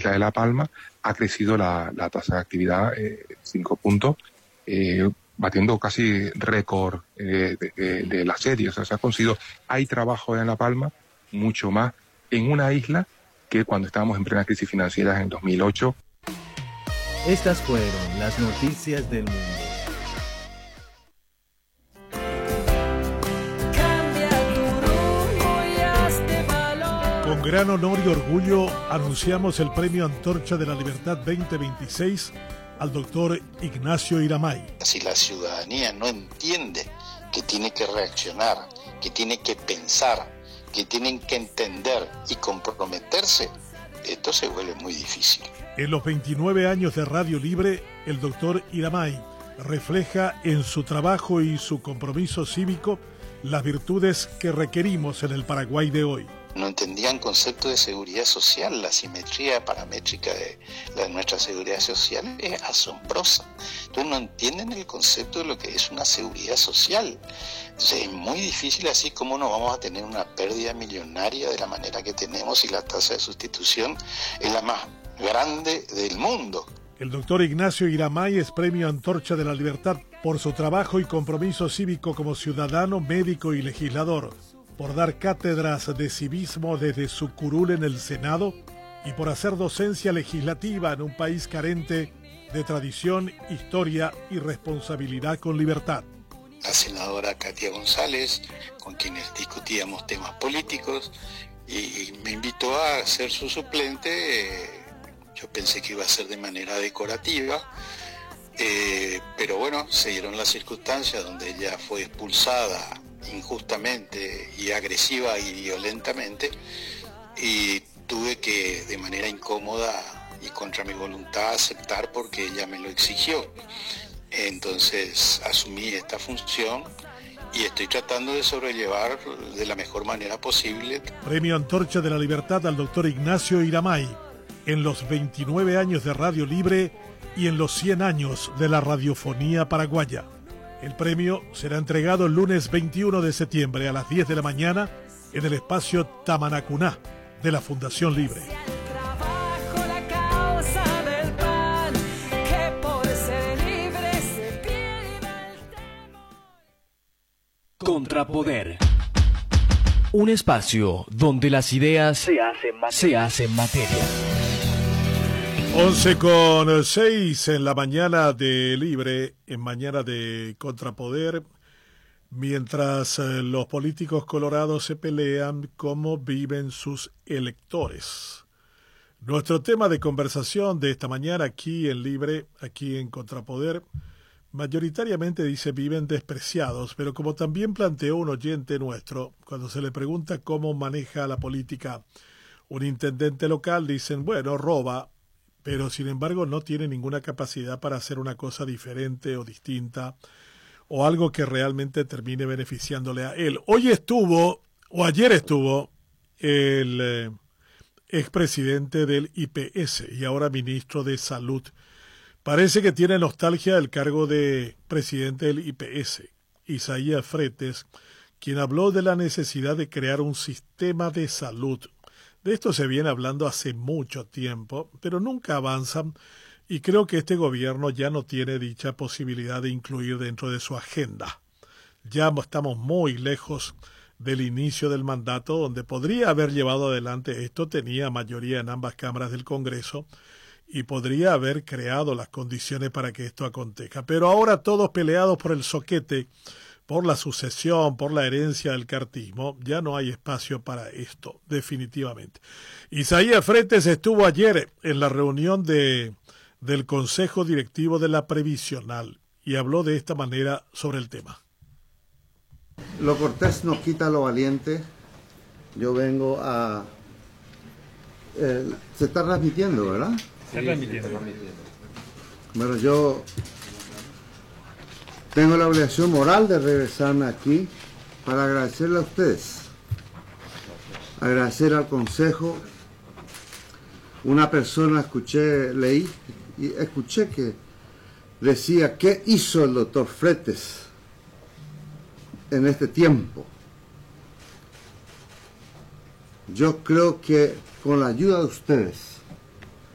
isla de La Palma ha crecido la tasa de actividad 5 puntos, batiendo casi récord de la serie. O sea, se ha conseguido, hay trabajo en La Palma, mucho más en una isla que cuando estábamos en plena crisis financiera en 2008. Estas fueron las noticias del mundo. Con gran honor y orgullo anunciamos el Premio Antorcha de la Libertad 2026 al doctor Ignacio Iramay. Si la ciudadanía no entiende que tiene que reaccionar, que tiene que pensar, que tienen que entender y comprometerse, esto se vuelve muy difícil. En los 29 años de Radio Libre, el doctor Iramay refleja en su trabajo y su compromiso cívico las virtudes que requerimos en el Paraguay de hoy. No entendían concepto de seguridad social. La simetría paramétrica de nuestra seguridad social es asombrosa. Entonces no entienden el concepto de lo que es una seguridad social. Entonces es muy difícil, así como no vamos a tener una pérdida millonaria de la manera que tenemos y la tasa de sustitución es la más grande del mundo. El doctor Ignacio Iramay es Premio Antorcha de la Libertad por su trabajo y compromiso cívico como ciudadano, médico y legislador, por dar cátedras de civismo desde su curul en el Senado y por hacer docencia legislativa en un país carente de tradición, historia y responsabilidad con libertad. La senadora Katia González, con quienes discutíamos temas políticos, y me invitó a ser su suplente. Yo pensé que iba a ser de manera decorativa, pero bueno, se dieron las circunstancias donde ella fue expulsada injustamente y agresiva y violentamente, y tuve que de manera incómoda y contra mi voluntad aceptar porque ella me lo exigió. Entonces asumí esta función y estoy tratando de sobrellevar de la mejor manera posible. Premio Antorcha de la Libertad al doctor Ignacio Iramay en los 29 años de Radio Libre y en los 100 años de la radiofonía paraguaya. El premio será entregado el lunes 21 de septiembre a las 10 de la mañana en el espacio Tamanacuná de la Fundación Libre. Contrapoder. Un espacio donde las ideas se hacen materia. 11:06 en la mañana de Libre, en mañana de Contrapoder, mientras los políticos colorados se pelean cómo viven sus electores. Nuestro tema de conversación de esta mañana aquí en Libre, aquí en Contrapoder, mayoritariamente dice viven despreciados, pero como también planteó un oyente nuestro, cuando se le pregunta cómo maneja la política un intendente local, dicen, bueno, roba, pero sin embargo no tiene ninguna capacidad para hacer una cosa diferente o distinta, o algo que realmente termine beneficiándole a él. Hoy estuvo, o ayer estuvo, el expresidente del IPS y ahora ministro de Salud. Parece que tiene nostalgia del cargo de presidente del IPS, Isaías Fretes, quien habló de la necesidad de crear un sistema de salud. De esto se viene hablando hace mucho tiempo, pero nunca avanzan, y creo que este gobierno ya no tiene dicha posibilidad de incluir dentro de su agenda. Ya estamos muy lejos del inicio del mandato, donde podría haber llevado adelante esto, tenía mayoría en ambas cámaras del Congreso, y podría haber creado las condiciones para que esto acontezca. Pero ahora todos peleados por el zoquete, por la sucesión, por la herencia del cartismo, ya no hay espacio para esto, definitivamente. Isaías Fretes estuvo ayer en la reunión del Consejo Directivo de la Previsional y habló de esta manera sobre el tema. Lo cortés no quita lo valiente. Yo vengo a... se está transmitiendo, ¿verdad? Se está transmitiendo. Bueno, yo tengo la obligación moral de regresarme aquí para agradecerle a ustedes, agradecer al Consejo. Una persona leí y escuché que decía, ¿qué hizo el doctor Fretes en este tiempo? Yo creo que con la ayuda de ustedes